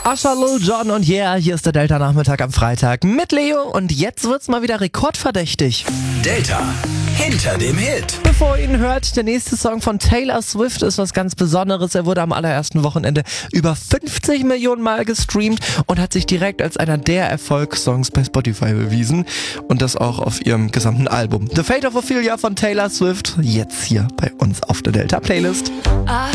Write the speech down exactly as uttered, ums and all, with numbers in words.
Usher, Lil Jon und yeah, hier ist der Delta-Nachmittag am Freitag mit Leo und jetzt wird's mal wieder rekordverdächtig. Delta hinter dem Hit. Bevor ihr ihn hört, der nächste Song von Taylor Swift ist was ganz Besonderes. Er wurde am allerersten Wochenende über fünfzig Millionen Mal gestreamt und hat sich direkt als einer der Erfolgssongs bei Spotify bewiesen. Und das auch auf ihrem gesamten Album. The Fate of Ophelia von Taylor Swift, jetzt hier bei uns auf der Delta-Playlist. I